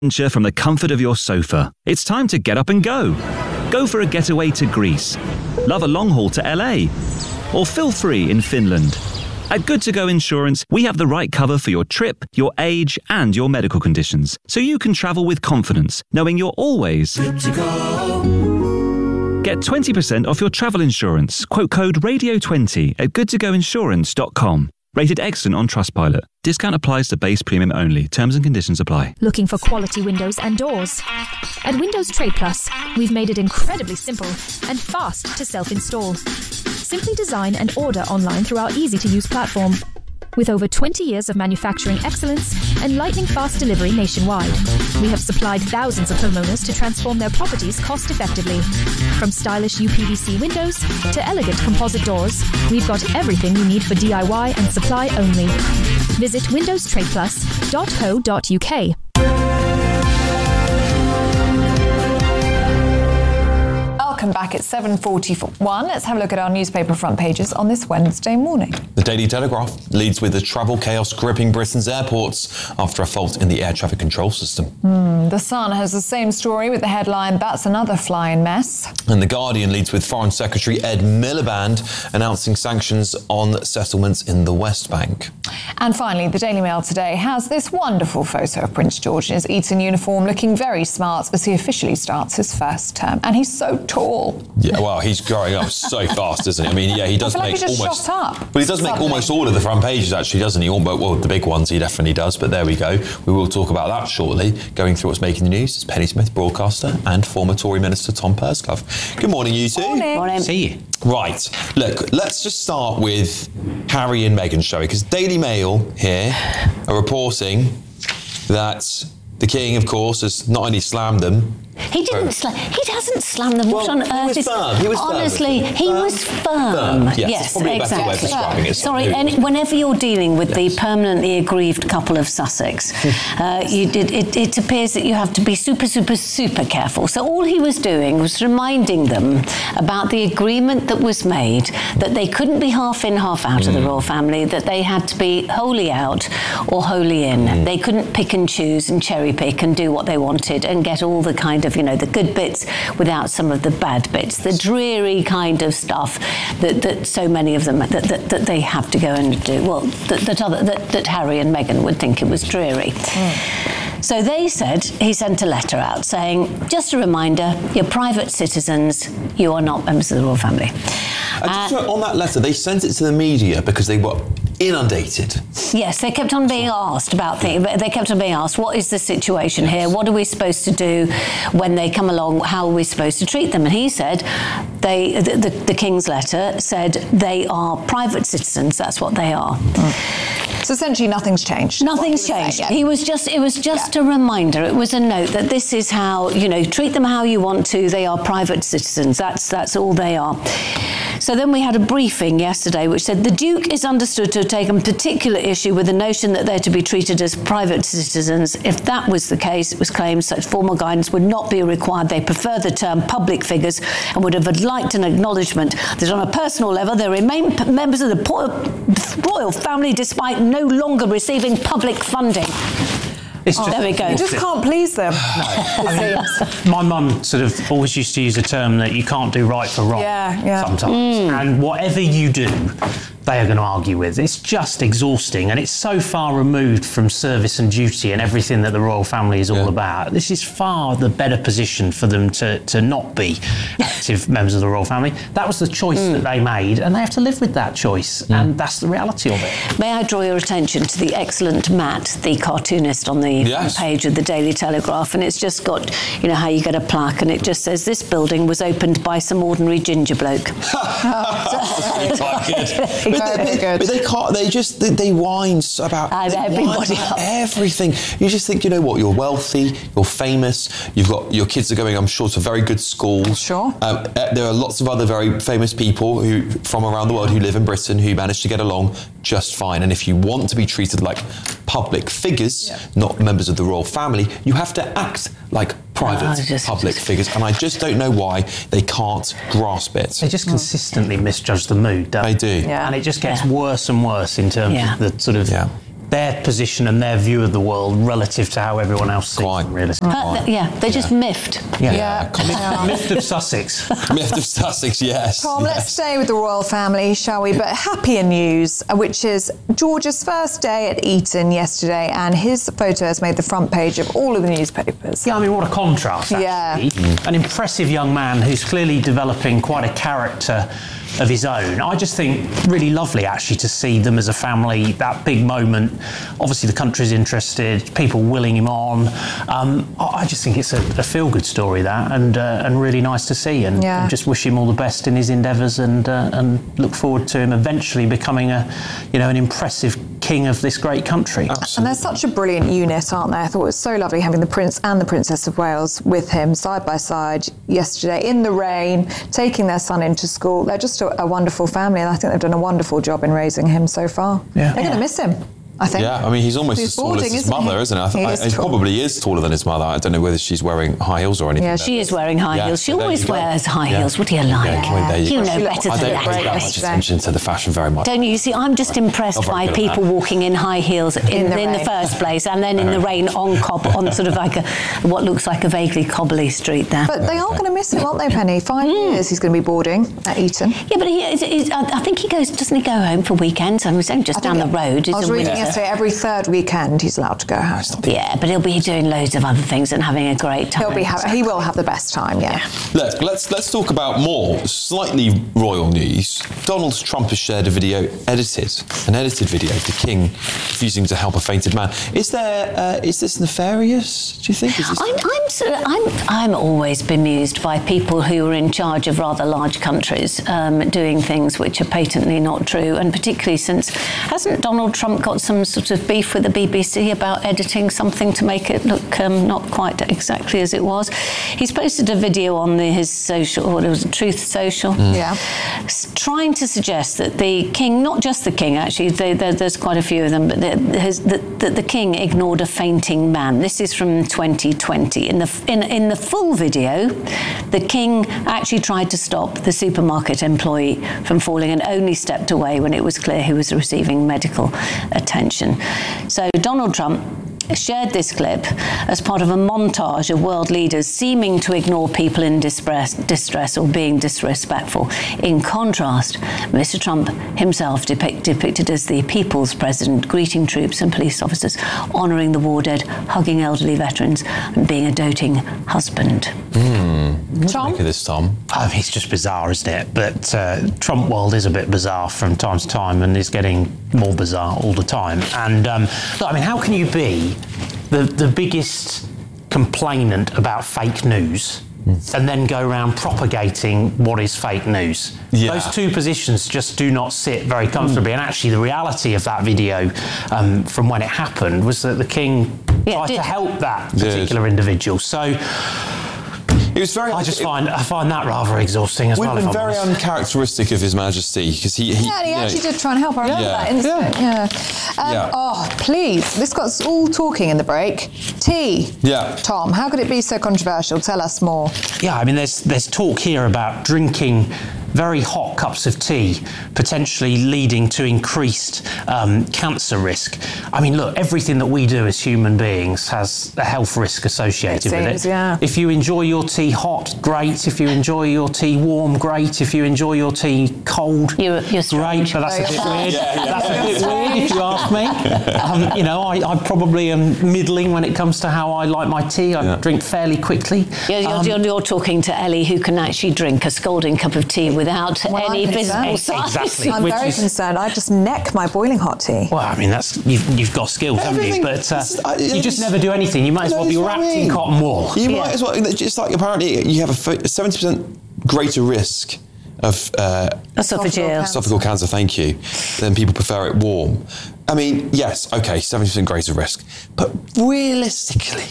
From the comfort of your sofa, it's time to get up and go. Go for a getaway to Greece. Love a long haul to LA. Or feel free in Finland. At Good To Go Insurance, we have the right cover for your trip, your age, and your medical conditions, so you can travel with confidence, knowing you're always good to go. Get 20% off your travel insurance. Quote code RADIO20 at goodtogoinsurance.com. Rated excellent on Trustpilot. Discount applies to base premium only. Terms and conditions apply. Looking for quality windows and doors? At Windows Trade Plus, we've made it incredibly simple and fast to self-install. Simply design and order online through our easy-to-use platform. With over 20 years of manufacturing excellence and lightning-fast delivery nationwide, we have supplied thousands of homeowners to transform their properties cost-effectively. From stylish UPVC windows to elegant composite doors, we've got everything you need for DIY and supply only. Visit windowstradeplus.co.uk. Welcome back at 7:41. Let's have a look at our newspaper front pages on this Wednesday morning. The Daily Telegraph leads with the travel chaos gripping Britain's airports after a fault in the air traffic control system. The Sun has the same story with the headline, "That's another flying mess." And The Guardian leads with Foreign Secretary Ed Miliband announcing sanctions on settlements in the West Bank. And finally, the Daily Mail today has this wonderful photo of Prince George in his Eton uniform, looking very smart as he officially starts his first term. And he's so tall. Yeah, well, he's growing up so fast, isn't he? I mean, yeah, he does I feel make like he just almost. shot up But he does make almost all of the front pages, actually, doesn't he? Well, the big ones he definitely does. But there we go. We will talk about that shortly. Going through what's making the news is Penny Smith, broadcaster, and former Tory Minister Tom Pursglove. Good morning, you two. Morning. See you. Right. Look, let's just start with Harry and Meghan, shall we? Because Daily Mail here are reporting that the King, of course, has not only slammed them. He didn't slam. He hasn't slammed them. What on earth is? He was firm. Honestly, he was firm. Yes, probably exactly. a better way of describing it. Sorry, and whenever you're dealing with the permanently aggrieved couple of Sussex, it appears that you have to be super, super, super careful. So all he was doing was reminding them about the agreement that was made, that they couldn't be half in, half out of the royal family, that they had to be wholly out or wholly in. They couldn't pick and choose and cherry pick and do what they wanted and get all the kind of, the good bits without some of the bad bits, the dreary kind of stuff that so many of them that they have to go and do. Well, that Harry and Meghan would think it was dreary. So they said, he sent a letter out saying, just a reminder, you're private citizens, you are not members of the royal family. On that letter, they sent it to the media because they were inundated. Yes, they kept on being asked about things. They kept on being asked, what is the situation here? What are we supposed to do when they come along? How are we supposed to treat them? And he said, the King's letter said they are private citizens. That's what they are. So essentially nothing's changed. Nothing's changed. It was just a reminder. It was a note that this is how, treat them how you want to. They are private citizens. That's all they are. So then we had a briefing yesterday which said the Duke is understood to have taken particular issue with the notion that they're to be treated as private citizens. If that was the case, it was claimed such formal guidance would not be required. They prefer the term public figures and would have liked an acknowledgement that on a personal level they remain members of the royal family despite no longer receiving public funding. There we go. You just can't please them. My mum sort of always used to use a term that you can't do right for wrong sometimes. And whatever you do, they are going to argue with. It's just exhausting, and it's so far removed from service and duty and everything that the royal family is all about. This is far the better position for them to not be active members of the royal family. That was the choice that they made, and they have to live with that choice, and that's the reality of it. May I draw your attention to the excellent Matt, the cartoonist on the front page of the Daily Telegraph, and it's just got, how you get a plaque, and it just says, this building was opened by some ordinary ginger bloke. That's quite good. But they can't. They whine about everybody, everything. You just think, you're wealthy, you're famous, you've got your kids are going, I'm sure, to very good schools. Sure. There are lots of other very famous people from around the world who live in Britain who manage to get along just fine. And if you want to be treated like public figures, not members of the royal family, you have to act like private public figures. And I just don't know why they can't grasp it. They just consistently misjudge the mood, don't they? They do. And it just gets worse and worse in terms of the sort of their position and their view of the world relative to how everyone else sees them, realistically. They're just miffed. Miffed of Sussex. Miffed of Sussex, yes. Tom, let's stay with the royal family, shall we? But happier news, which is George's first day at Eton yesterday, and his photo has made the front page of all of the newspapers. Yeah, I mean, what a contrast, actually. An impressive young man who's clearly developing quite a character of his own. I just think really lovely, actually, to see them as a family, that big moment. Obviously, the country's interested, people willing him on. I just think it's a feel-good story, that, and really nice to see. And just wish him all the best in his endeavours, and look forward to him eventually becoming an impressive king of this great country. Absolutely. And they're such a brilliant unit, aren't they? I thought it was so lovely having the Prince and the Princess of Wales with him side by side yesterday in the rain, taking their son into school. They're just a wonderful family, and I think they've done a wonderful job in raising him so far. They're going to miss him, I think. Yeah, I mean, he's almost as tall as his mother, isn't he? He probably is taller than his mother. I don't know whether she's wearing high heels or anything. Yeah, she is wearing high heels. She always wears high heels. What do you like? You know better than that. I don't pay much attention to the fashion very much. Don't you? See, I'm just impressed by people walking in high heels in the first place, and then in the rain on sort of like what looks like a vaguely cobbly street there. But they are going to miss him, aren't they, Penny? 5 years he's going to be boarding at Eton. Yeah, but I think he goes. Doesn't he go home for weekends? I mean, it's only just down the road. I was reading yesterday, every third weekend he's allowed to go home. Yeah, but he'll be doing loads of other things and having a great time. He will have the best time. Look, let's talk about more slightly royal news. Donald Trump has shared an edited video of the King refusing to help a fainted man. Is this nefarious, do you think? I'm always bemused by people who are in charge of rather large countries doing things which are patently not true, and particularly since hasn't Donald Trump got some sort of beef with the BBC about editing something to make it look not quite exactly as it was? He's posted a video on his social, or it was Truth Social, trying to suggest that the King, not just the King actually, there's quite a few of them, but the King ignored a fainting man. This is from 2020. In the full video, the King actually tried to stop the supermarket employee from falling and only stepped away when it was clear he was receiving medical attention. So Donald Trump shared this clip as part of a montage of world leaders seeming to ignore people in distress or being disrespectful. In contrast, Mr. Trump himself depicted as the people's president, greeting troops and police officers, honouring the war dead, hugging elderly veterans, and being a doting husband. Tom? Tom? It's just bizarre, isn't it? But Trump world is a bit bizarre from time to time, and is getting more bizarre all the time. And look, I mean, how can you be the biggest complainant about fake news and then go around propagating what is fake news? Those two positions just do not sit very comfortably. And actually, the reality of that video from when it happened was that the King tried to help that particular individual. So it was very. I find that rather exhausting as well. Would have been very uncharacteristic of His Majesty, because he actually did try and help. I remember that incident. Oh, please! This got us all talking in the break. Tea. Yeah. Tom, how could it be so controversial? Tell us more. Yeah, I mean, there's talk here about drinking very hot cups of tea, potentially leading to increased cancer risk. I mean, look, everything that we do as human beings has a health risk associated with it. Yeah. If you enjoy your tea hot, great. If you enjoy your tea warm, great. If you enjoy your tea cold, you're great. But that's a bit weird. That's a bit weird, if you ask me. I probably am middling when it comes to how I like my tea. I drink fairly quickly. You're talking to Ellie, who can actually drink a scalding cup of tea without any visible signs. Exactly. I'm very concerned. I just neck my boiling hot tea. Well, I mean, you've got skills, haven't you? But you just never do anything. You might as well be wrapped in cotton wool. You might as well. Just like apparently you have a 70% greater risk of esophageal cancer. Thank you. Then people prefer it warm. I mean, yes, okay, 70% greater risk, but realistically,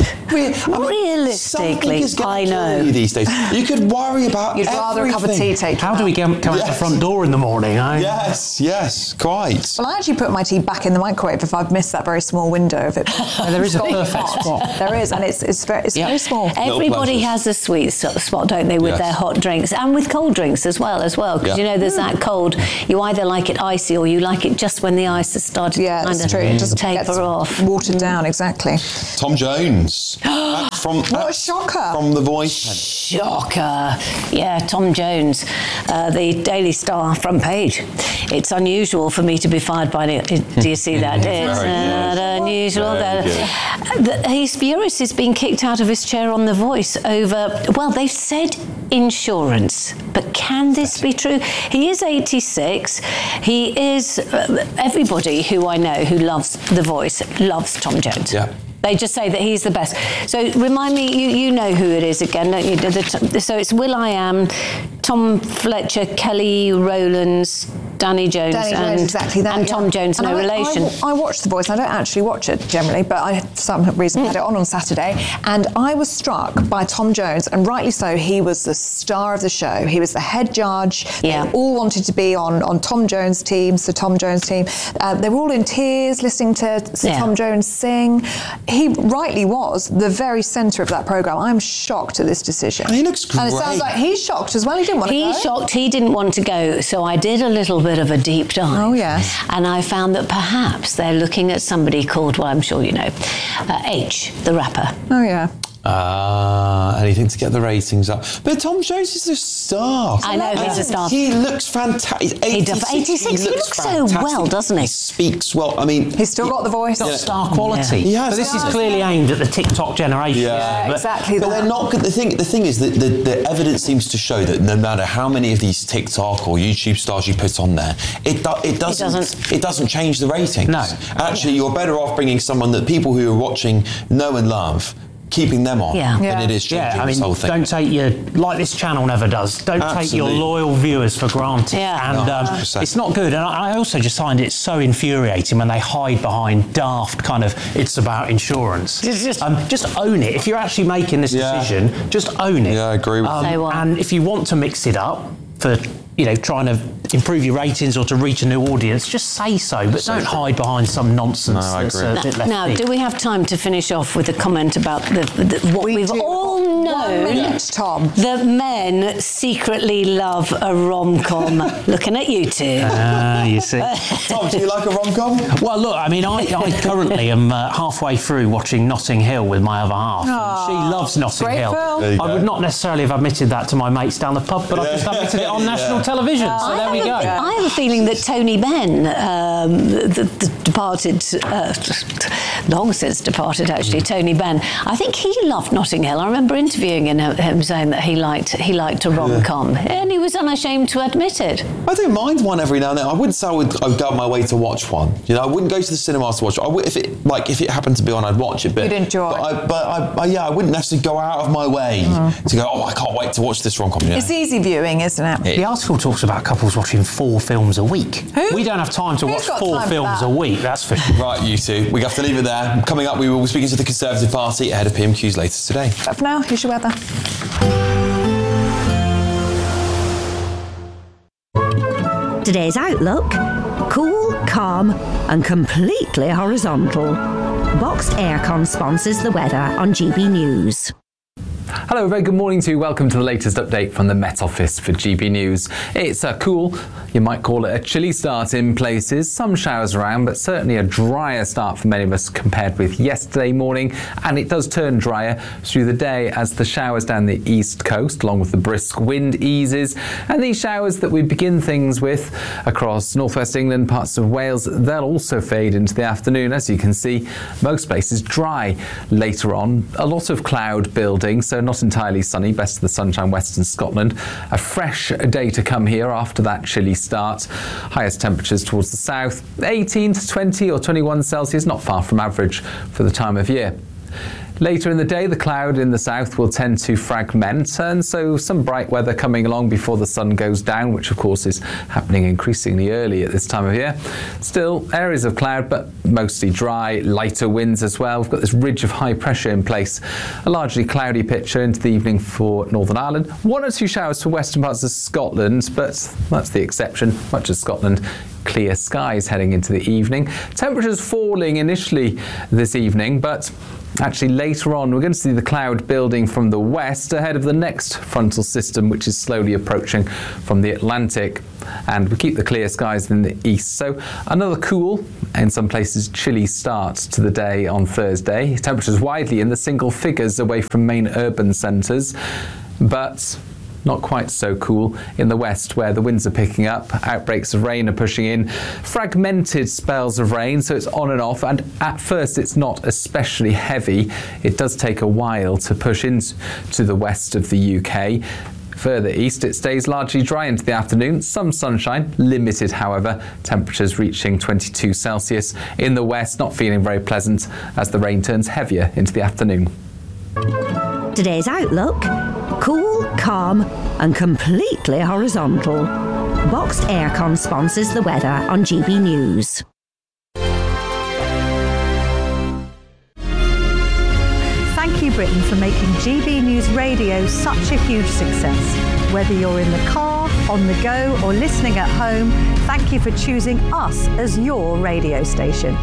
I know. These days, you could worry about. You'd rather a cup of tea take. How do we come out the front door in the morning? Yes, quite. Well, I actually put my tea back in the microwave if I've missed that very small window of it. There is a perfect spot. There is, and it's very small. Everybody has a sweet spot, don't they, with their hot drinks and with cold drinks as well. Because there's that cold. You either like it icy or you like it just when the ice has has started to kind it's of true. It doesn't taper off. Watered down, exactly. Tom Jones. What a shocker. From The Voice. Shocker. Yeah, Tom Jones, the Daily Star front page. It's unusual for me to be fired by it. Do you see that? It's not unusual. He's furious. He's been kicked out of his chair on The Voice over, well, they've said insurance. But can this be true? He is 86. He is, everybody who I know who loves The Voice loves Tom Jones. Yeah. They just say that he's the best. So remind me, you know who it is again, don't you? So it's Will.i.am, Tom Fletcher, Kelly Rowlands, Danny Jones, and Tom Jones, no relation. I watch The Voice. I don't actually watch it generally, but I, for some reason, had it on Saturday. And I was struck by Tom Jones, and rightly so. He was the star of the show. He was the head judge. Yeah. They all wanted to be on Tom Jones' team, so Tom Jones' team. They were all in tears listening to Tom Jones sing. He rightly was the very centre of that programme. I'm shocked at this decision. He looks great. And it sounds like he's shocked as well. He didn't want to go. He's shocked. He didn't want to go. So I did a little bit of a deep dive. Oh, yes. And I found that perhaps they're looking at somebody called, well, I'm sure you know, H, the rapper. Oh, yeah. Anything to get the ratings up. But Tom Jones is a star. I know, he's a star. He looks fantastic. 86. He looks so well, doesn't he? He speaks well. I mean, he's still got the voice. Got star quality. Yeah. But this is clearly aimed at the TikTok generation. Yeah, exactly. But they're not good. The thing is that the evidence seems to show that no matter how many of these TikTok or YouTube stars you put on there, it doesn't change the ratings. No. Actually, you're better off bringing someone that people who are watching know and love, keeping them on than it is changing this whole thing. Don't take like this channel never does. Don't take your loyal viewers for granted. Yeah. And it's not good. And I also just find it so infuriating when they hide behind daft kind of, it's about insurance. Just own it. If you're actually making this decision, just own it. Yeah, I agree with you. And if you want to mix it up for, trying to improve your ratings or to reach a new audience, just say so, but don't hide behind some nonsense. No, I agree. Now, do we have time to finish off with a comment about what we've all known? 1 minute, Tom. That men secretly love a rom-com. Looking at you two. You see. Tom, do you like a rom-com? Well, look, I mean, I currently am halfway through watching Notting Hill with my other half. And she loves Notting Hill. Film. I would not necparally have admitted that to my mates down the pub, but I've just admitted it on national television. So there we go. I have a feeling that Tony Benn, the departed, long since departed actually, Tony Benn, I think he loved Notting Hill. I remember interviewing him saying that he liked a rom-com, and he was unashamed to admit it. I don't mind one every now and then. I wouldn't say I would go out of my way to watch one. I wouldn't go to the cinema to watch it. If it happened to be on, I'd watch it. But you'd enjoy. I wouldn't necessarily go out of my way to go. Oh, I can't wait to watch this rom-com. It's easy viewing, isn't it? The article talks about couples watching 4 films a week. Who? We don't have time to watch 4 films a week. That's for sure. Right, you two. We have to leave it there. Coming up, we will be speaking to the Conservative Party ahead of PMQs later today. But for now, here's your weather. Today's outlook: cool, calm and completely horizontal. Boxed Aircon sponsors the weather on GB News. Hello, very good morning to you. Welcome to the latest update from the Met Office for GB News. It's a cool, you might call it a chilly start in places. Some showers around, but certainly a drier start for many of us compared with yesterday morning. And it does turn drier through the day as the showers down the east coast, along with the brisk wind, eases. And these showers that we begin things with across northwest England, parts of Wales, they'll also fade into the afternoon. As you can see, most places dry later on. A lot of cloud building, so not entirely sunny, best of the sunshine western Scotland. A fresh day to come here after that chilly start. Highest temperatures towards the south, 18 to 20 or 21 Celsius, not far from average for the time of year. Later in the day, the cloud in the south will tend to fragment, and so some bright weather coming along before the sun goes down, which of course is happening increasingly early at this time of year. Still, areas of cloud, but mostly dry, lighter winds as well. We've got this ridge of high pressure in place. A largely cloudy picture into the evening for Northern Ireland. 1 or 2 showers for western parts of Scotland, but that's the exception. Much of Scotland, clear skies heading into the evening. Temperatures falling initially this evening, but Actually, later on, we're going to see the cloud building from the west ahead of the next frontal system, which is slowly approaching from the Atlantic. And we keep the clear skies in the east. So another cool, in some places chilly start to the day on Thursday. Temperatures widely in the single figures away from main urban centres, but not quite so cool in the west, where the winds are picking up, outbreaks of rain are pushing in, fragmented spells of rain, so it's on and off, and at first it's not especially heavy. It does take a while to push into the west of the UK. Further east, it stays largely dry into the afternoon. Some sunshine, limited however, temperatures reaching 22 Celsius. In the west, not feeling very pleasant as the rain turns heavier into the afternoon. Today's outlook: cool, calm and completely horizontal. Boxed Aircon sponsors the weather on GB News. Thank you, Britain, for making GB News Radio such a huge success. Whether you're in the car, on the go or listening at home, thank you for choosing us as your radio station.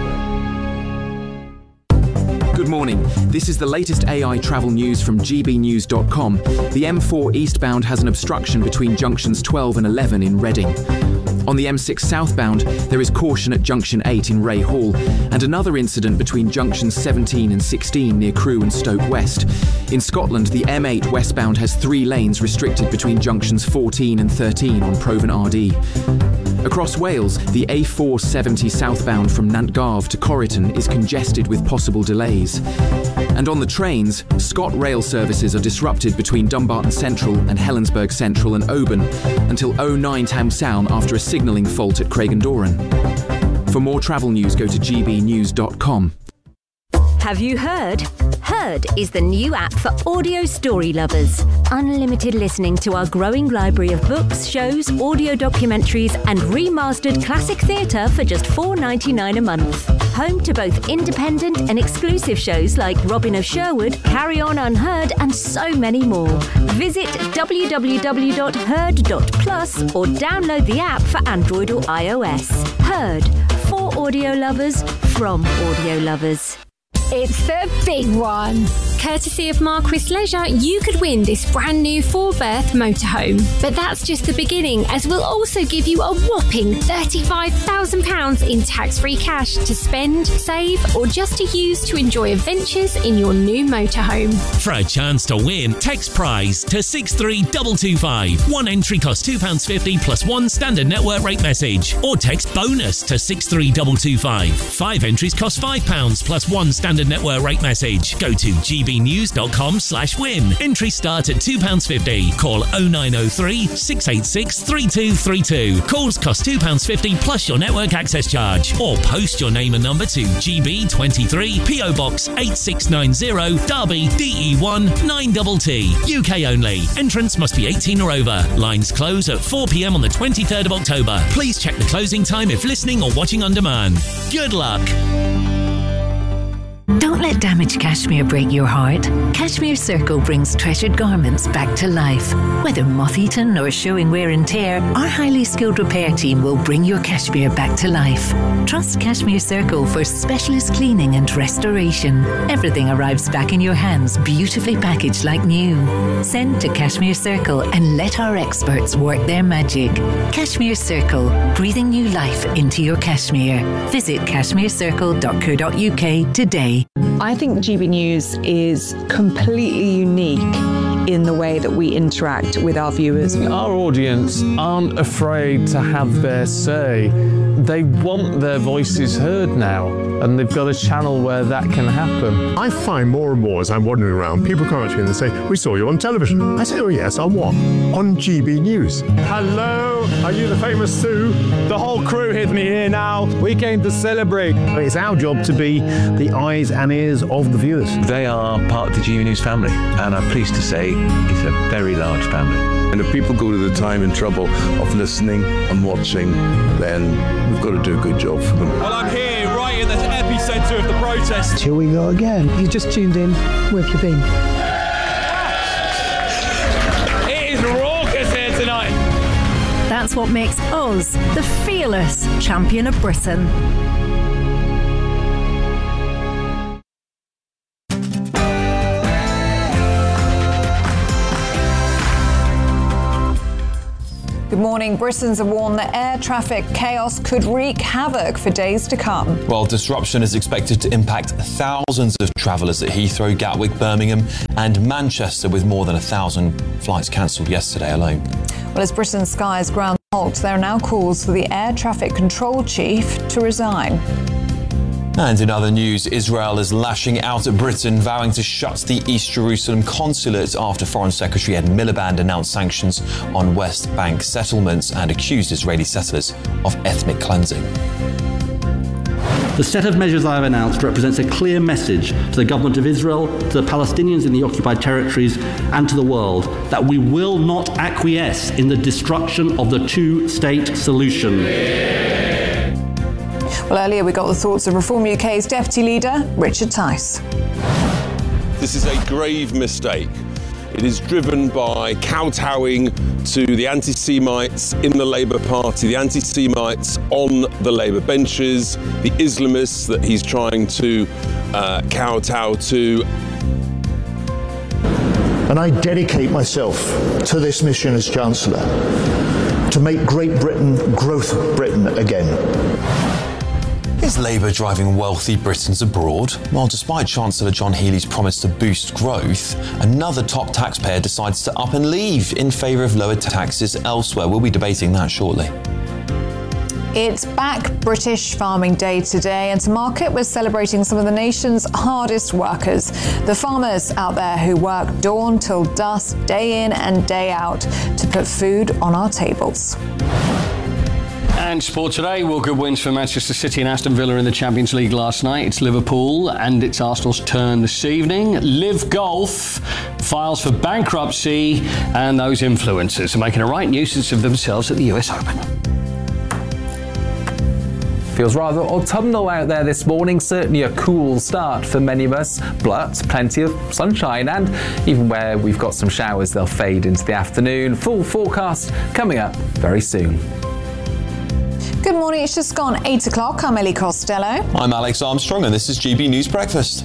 Good morning. This is the latest AI travel news from gbnews.com. The M4 eastbound has an obstruction between junctions 12 and 11 in Reading. On the M6 southbound, there is caution at junction 8 in Ray Hall, and another incident between junctions 17 and 16 near Crewe and Stoke West. In Scotland, the M8 westbound has 3 lanes restricted between junctions 14 and 13 on Proven RD. Across Wales, the A470 southbound from Nantgarv to Corriton is congested with possible delays. And on the trains, ScotRail services are disrupted between Dumbarton Central and Helensburgh Central and Oban until 09 Tamsown after a signalling fault at Craigendoran. For more travel news, go to gbnews.com. Have you heard? Heard is the new app for audio story lovers. Unlimited listening to our growing library of books, shows, audio documentaries and remastered classic theatre for just $4.99 a month. Home to both independent and exclusive shows like Robin of Sherwood, Carry On Unheard and so many more. Visit www.heard.plus or download the app for Android or iOS. Heard, for audio lovers, from audio lovers. It's the big one. Courtesy of Marquis Leisure, you could win this brand new 4-berth motorhome. But that's just the beginning, as we'll also give you a whopping £35,000 in tax-free cash to spend, save, or just to use to enjoy adventures in your new motorhome. For a chance to win, text prize to 63225. One entry costs £2.50 plus one standard network rate message. Or text bonus to 63225. 5 entries cost £5 plus one standard network rate message. Go to gbnews.com/win. Entries start at £2.50. Call 0903 686 3232. Calls cost £2.50 plus your network access charge. Or post your name and number to GB23 PO Box 8690 Derby DE1 9TT. UK only. Entrance must be 18 or over. Lines close at 4 p.m. on the 23rd of October. Please check the closing time if listening or watching on demand. Good luck. Don't let damaged cashmere break your heart. Cashmere Circle brings treasured garments back to life. Whether moth-eaten or showing wear and tear, our highly skilled repair team will bring your cashmere back to life. Trust Cashmere Circle for specialist cleaning and restoration. Everything arrives back in your hands, beautifully packaged like new. Send to Cashmere Circle and let our experts work their magic. Cashmere Circle, breathing new life into your cashmere. Visit cashmerecircle.co.uk today. I think GB News is completely unique in the way that we interact with our viewers. Our audience aren't afraid to have their say. They want their voices heard now, and they've got a channel where that can happen. I find more and more as I'm wandering around, people come up to me and they say, "We saw you on television." I say, "Oh yes, on what?" "On GB News." Hello, are you the famous Sue? The whole crew with me here now. We came to celebrate. It's our job to be the eyes and ears of the viewers. They are part of the GB News family, and I'm pleased to say it's a very large family. And if people go to the time and trouble of listening and watching, then we've got to do a good job for them. Well, I'm here right in the epicentre of the protest. Here we go again. You just tuned in. Where have you been? It is raucous here tonight. That's what makes us the fearless champion of Britain. Good morning. Britons have warned that air traffic chaos could wreak havoc for days to come. Well, disruption is expected to impact thousands of travellers at Heathrow, Gatwick, Birmingham and Manchester, with more than 1,000 flights cancelled yesterday alone. Well, as Britain's skies ground halt, there are now calls for the air traffic control chief to resign. And in other news, Israel is lashing out at Britain, vowing to shut the East Jerusalem consulate after Foreign Secretary Ed Miliband announced sanctions on West Bank settlements and accused Israeli settlers of ethnic cleansing. The set of measures I have announced represents a clear message to the government of Israel, to the Palestinians in the occupied territories, and to the world that we will not acquiesce in the destruction of the two-state solution. Well, earlier we got the thoughts of Reform UK's Deputy Leader, Richard Tice. This is a grave mistake. It is driven by kowtowing to the anti-Semites in the Labour Party, the anti-Semites on the Labour benches, the Islamists that he's trying to kowtow to. And I dedicate myself to this mission as Chancellor, to make Great Britain growth Britain again. Is Labour driving wealthy Britons abroad? Well, despite Chancellor John Healey's promise to boost growth, another top taxpayer decides to up and leave in favour of lower taxes elsewhere. We'll be debating that shortly. It's Back British Farming Day today, and to mark it, we're celebrating some of the nation's hardest workers, the farmers out there who work dawn till dusk, day in and day out, to put food on our tables. And sport today, well, good wins for Manchester City and Aston Villa in the Champions League last night. It's Liverpool and it's Arsenal's turn this evening. Live Golf files for bankruptcy, and those influencers are making a right nuisance of themselves at the US Open. Feels rather autumnal out there this morning, certainly a cool start for many of us, but plenty of sunshine, and even where we've got some showers, they'll fade into the afternoon. Full forecast coming up very soon. Good morning, it's just gone 8 o'clock. I'm Ellie Costello. I'm Alex Armstrong and this is GB News Breakfast.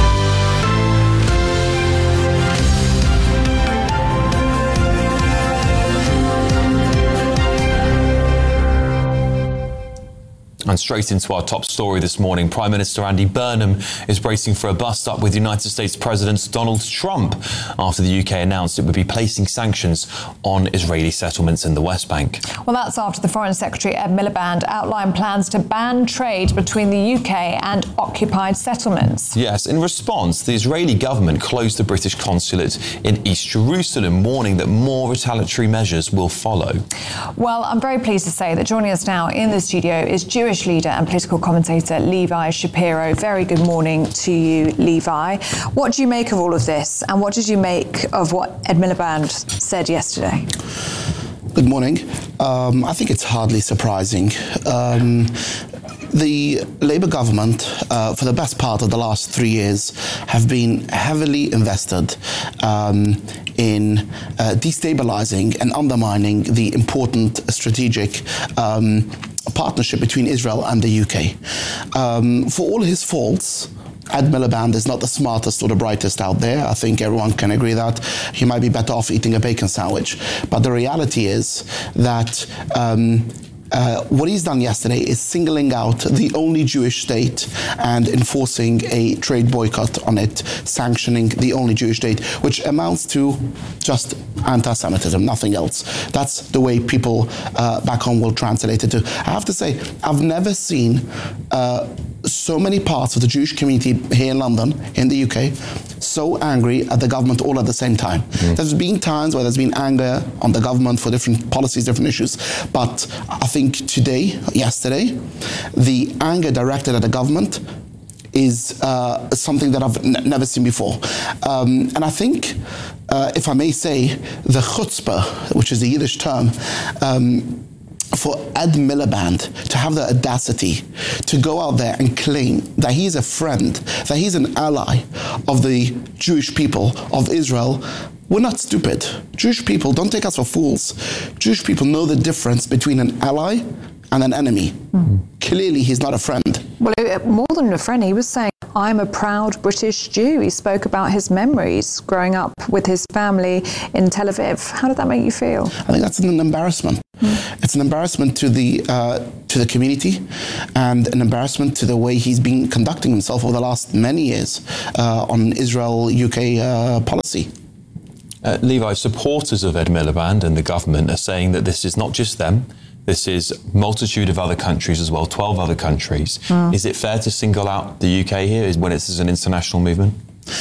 And straight into our top story this morning, Prime Minister Andy Burnham is bracing for a bust-up with United States President Donald Trump after the UK announced it would be placing sanctions on Israeli settlements in the West Bank. Well, that's after the Foreign Secretary Ed Miliband outlined plans to ban trade between the UK and occupied settlements. Yes, in response, the Israeli government closed the British consulate in East Jerusalem, warning that more retaliatory measures will follow. Well, I'm very pleased to say that joining us now in the studio is Jewish leader and political commentator Levi Shapiro. Very good morning to you, Levi. What do you make of all of this, and what did you make of what Ed Miliband said yesterday? Good morning. I think it's hardly surprising. The Labour government, for the best part of the last 3 years, have been heavily invested in destabilising and undermining the important strategic partnership between Israel and the UK. For all his faults, Ed Miliband is not the smartest or the brightest out there. I think everyone can agree that he might be better off eating a bacon sandwich. But the reality is that what he's done yesterday is singling out the only Jewish state and enforcing a trade boycott on it, sanctioning the only Jewish state, which amounts to just anti-Semitism, nothing else. That's the way people back home will translate it to. I have to say, I've never seen so many parts of the Jewish community here in London, in the UK, so angry at the government all at the same time. There's been times where there's been anger on the government for different policies, different issues, but I think yesterday, the anger directed at the government is something that I've never seen before. And I think, if I may say, the chutzpah, which is a Yiddish term, for Ed Miliband to have the audacity to go out there and claim that he's a friend, that he's an ally of the Jewish people of Israel. We're not stupid. Jewish people, don't take us for fools. Jewish people know the difference between an ally and an enemy. Clearly, he's not a friend. Well, more than a friend, he was saying, I'm a proud British Jew. He spoke about his memories growing up with his family in Tel Aviv. How did that make you feel? I think that's an embarrassment. It's an embarrassment to the community, and an embarrassment to the way he's been conducting himself over the last many years on Israel-UK policy. Levi, supporters of Ed Miliband and the government are saying that this is not just them. This is a multitude of other countries as well, 12 other countries. Is it fair to single out the UK here when it's an international movement?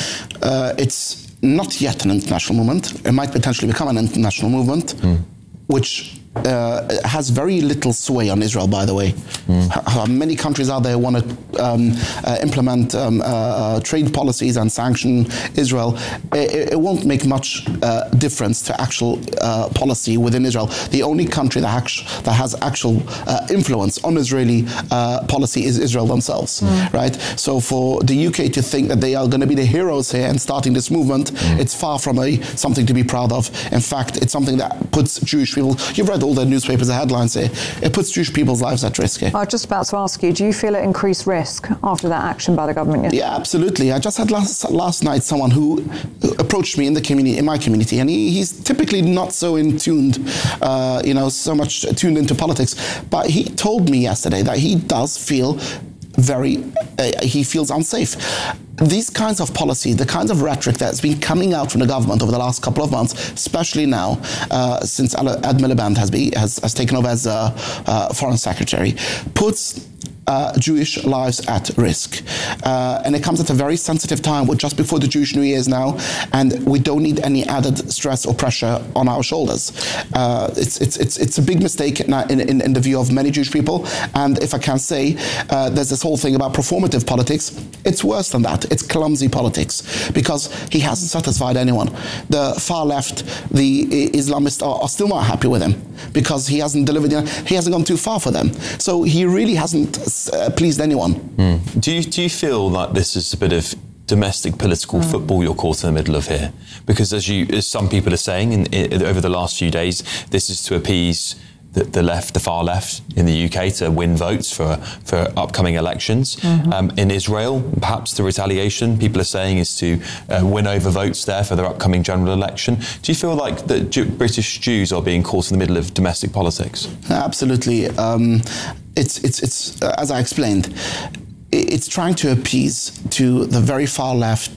It's not yet an international movement. It might potentially become an international movement, which has very little sway on Israel, by the way. Many countries out there want to implement trade policies and sanction Israel. It won't make much difference to actual policy within Israel. The only country that has actual influence on Israeli policy is Israel themselves, right? So for the UK to think that they are going to be the heroes here and starting this movement, it's far from something to be proud of. In fact, it's something that puts Jewish people, you've read all the newspapers, the headlines here, it puts Jewish people's lives at risk here. I was just about to ask you, do you feel it increased risk after that action by the government yesterday? Yeah, absolutely. I just had last night someone who approached me in my community, and he's typically not so tuned, so much tuned into politics, but he told me yesterday that he does feel he feels unsafe. These kinds of policy, the kinds of rhetoric that's been coming out from the government over the last couple of months, especially now since Ed Miliband has taken over as foreign secretary, puts Jewish lives at risk. And it comes at a very sensitive time. We're just before the Jewish New Year's now, and we don't need any added stress or pressure on our shoulders. It's a big mistake in the view of many Jewish people. And if I can say, there's this whole thing about performative politics. It's worse than that. It's clumsy politics, because he hasn't satisfied anyone. The far left, the Islamists are still not happy with him, because he hasn't delivered, he hasn't gone too far for them. So he really hasn't pleased anyone. Do you feel like this is a bit of domestic political football you're caught in the middle of here? Because as some people are saying over the last few days, this is to appease the far left in the UK to win votes for upcoming elections. In Israel, perhaps the retaliation, people are saying, is to win over votes there for their upcoming general election. Do you feel like that British Jews are being caught in the middle of domestic politics? Absolutely. It's as I explained, it's trying to appease to the very far left,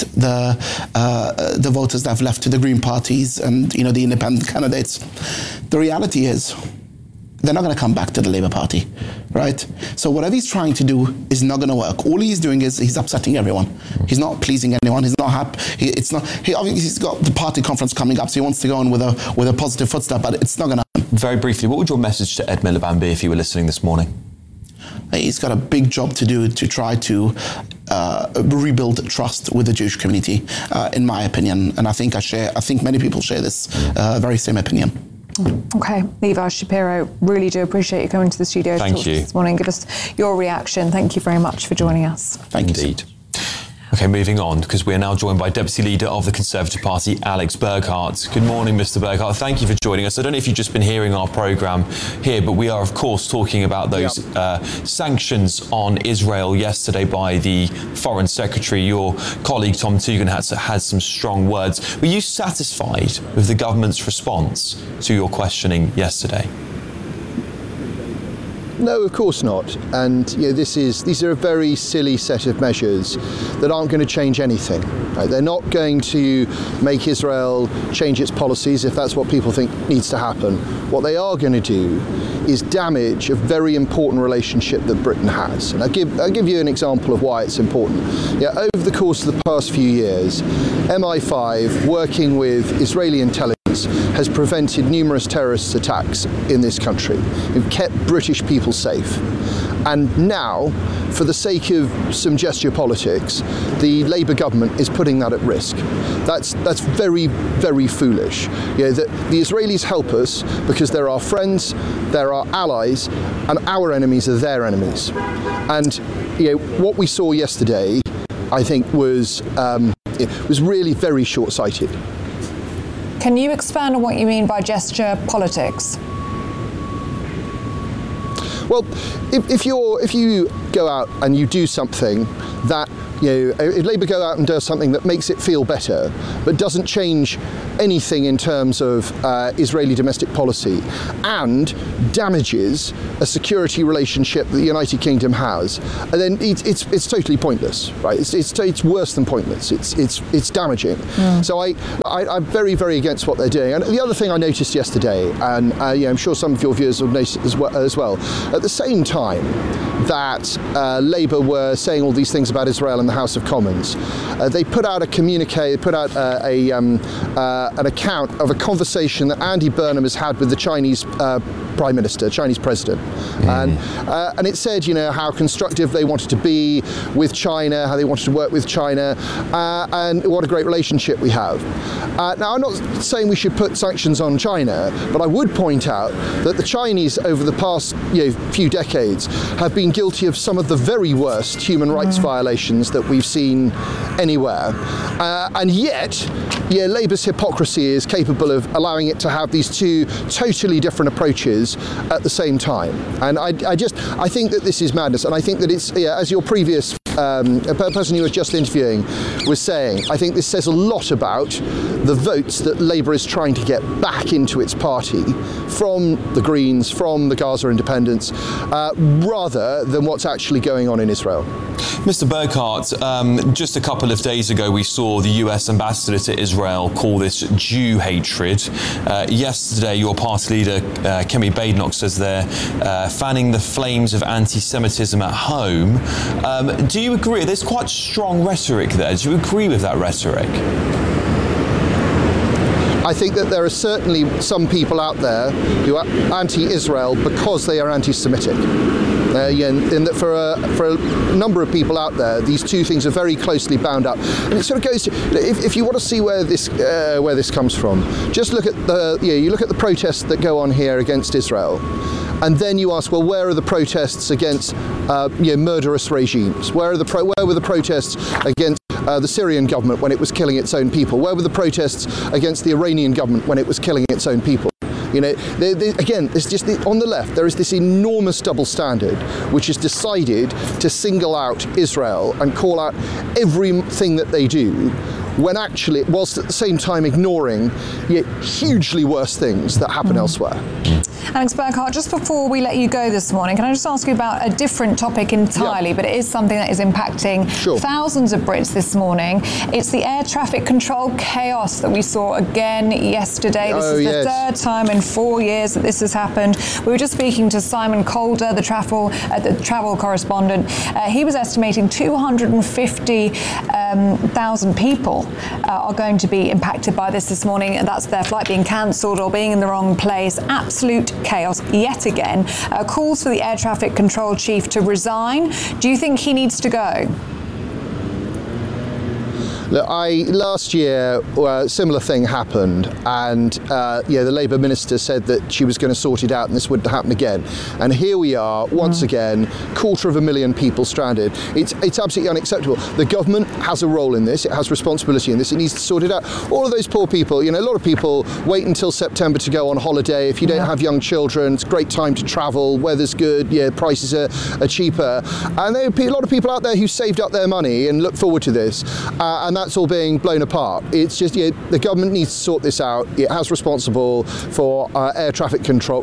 the voters that have left to the Green parties and the independent candidates. The reality is, they're not going to come back to the Labour Party, right? So whatever he's trying to do is not going to work. All he's doing is he's upsetting everyone. He's not pleasing anyone. He's not happy. He's got the party conference coming up, so he wants to go on with a positive footstep, but it's not going to happen. Very briefly, what would your message to Ed Miliband be if you were listening this morning? He's got a big job to do to try to rebuild trust with the Jewish community, in my opinion, and I think many people share this very same opinion. Okay, Levi Shapiro, really do appreciate you coming to the studio Thank you. this morning. Give us your reaction. Thank you very much for joining us. Thank you. Indeed. Okay, moving on, because we're now joined by Deputy Leader of the Conservative Party, Alex Burghardt. Good morning, Mr. Burghardt. Thank you for joining us. I don't know if you've just been hearing our programme here, but we are, of course, talking about those sanctions on Israel yesterday by the Foreign Secretary. Your colleague, Tom Tugan, had some strong words. Were you satisfied with the government's response to your questioning yesterday? No, of course not. And these are a very silly set of measures that aren't going to change anything. Right? They're not going to make Israel change its policies if that's what people think needs to happen. What they are going to do is damage a very important relationship that Britain has. And I'll give you an example of why it's important. Over the course of the past few years, MI5, working with Israeli intelligence, has prevented numerous terrorist attacks in this country. We've kept British people safe. And now, for the sake of some gesture politics, the Labour government is putting that at risk. That's very, very foolish. The Israelis help us because they're our friends, they're our allies, and our enemies are their enemies. And what we saw yesterday, I think, was really very short-sighted. Can you expand on what you mean by gesture politics? Well, if you go out and you do something that if Labour go out and does something that makes it feel better, but doesn't change anything in terms of Israeli domestic policy, and damages a security relationship that the United Kingdom has, and then it's totally pointless, right? It's worse than pointless. It's damaging. So I'm very, very against what they're doing. And the other thing I noticed yesterday, and I'm sure some of your viewers have noticed as well, at the same time that Labour were saying all these things about Israel in the House of Commons, they put out a communique, they put out an account of a conversation that Andy Burnham has had with the Chinese Prime Minister, Chinese President. And it said, how constructive they wanted to be with China, how they wanted to work with China, and what a great relationship we have. Now, I'm not saying we should put sanctions on China, but I would point out that the Chinese over the past few decades have been guilty of some of the very worst human rights violations that we've seen anywhere. And yet, Labour's hypocrisy is capable of allowing it to have these two totally different approaches at the same time. And I think that this is madness. And I think that it's, as your previous person you were just interviewing was saying, I think this says a lot about the votes that Labour is trying to get back into its party from the Greens, from the Gaza independents, rather than what's actually going on in Israel. Mr. Burkhardt, just a couple of days ago we saw the US ambassador to Israel call this Jew hatred. Yesterday your party leader Kemi Badenoch says they're fanning the flames of anti-Semitism at home. Do you agree? There's quite strong rhetoric there. Do you agree with that rhetoric? I think that there are certainly some people out there who are anti-Israel because they are anti-Semitic. And that for a number of people out there, these two things are very closely bound up. And it sort of goes to, if you want to see where this comes from, just look at you look at the protests that go on here against Israel. And then you ask, well, where are the protests against murderous regimes? Where were the protests against the Syrian government when it was killing its own people? Where were the protests against the Iranian government when it was killing its own people? Again, it's just on the left, there is this enormous double standard which has decided to single out Israel and call out everything that they do, when actually, whilst at the same time ignoring hugely worse things that happen elsewhere. Alex Burkhardt, just before we let you go this morning, can I just ask you about a different topic entirely, but it is something that is impacting thousands of Brits this morning. It's the air traffic control chaos that we saw again yesterday. This is the third time in 4 years that this has happened. We were just speaking to Simon Calder, the travel correspondent. He was estimating 250,000 people are going to be impacted by this morning, and that's their flight being cancelled or being in the wrong place. Absolute chaos yet again. Calls for the air traffic control chief to resign. Do you think he needs to go? Look, last year, a similar thing happened, and the Labour minister said that she was going to sort it out and this wouldn't happen again. And here we are, once again, 250,000 people stranded. It's absolutely unacceptable. The government has a role in this, it has responsibility in this, it needs to sort it out. All of those poor people, a lot of people wait until September to go on holiday. If you don't have young children, it's a great time to travel, weather's good, prices are cheaper. And there are a lot of people out there who saved up their money and look forward to this. And that's all being blown apart. It's just the government needs to sort this out. It has responsibility for air traffic control.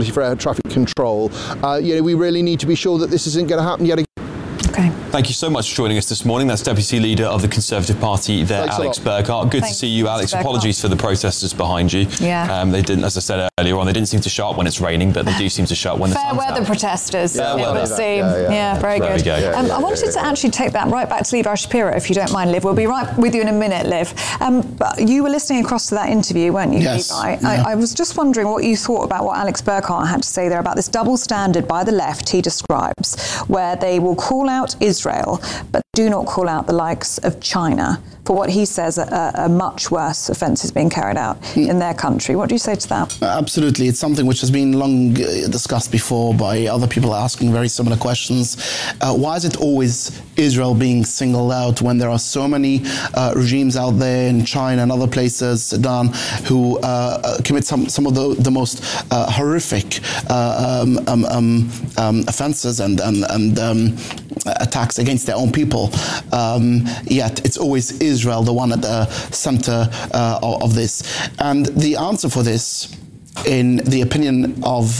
We really need to be sure that this isn't going to happen yet again. Okay. Thank you so much for joining us this morning. That's Deputy Leader of the Conservative Party there, Alex Burkhardt. Good to see you, Alex. Apologies for the protesters behind you. Yeah. They didn't, as I said earlier on, they didn't seem to show up when it's raining, but they do seem to show up when the sun's out. Fair weather protesters, Fair it would seem. Yeah, very good. I wanted to actually take that right back to Levi Shapiro, if you don't mind, Liv. We'll be right with you in a minute, Liv. But you were listening across to that interview, weren't you, Yes. Levi? I was just wondering what you thought about what Alex Burkhardt had to say there about this double standard by the left he describes, where they will call out Israel, but do not call out the likes of China for what he says are much worse offences being carried out in their country. What do you say to that? Absolutely. It's something which has been long discussed before by other people asking very similar questions. Why is it always Israel being singled out when there are so many regimes out there in China and other places, Sudan, who commit some of the most horrific offences and attacks against their own people? people. Yet it's always Israel, the one at the center of this. And the answer for this, in the opinion of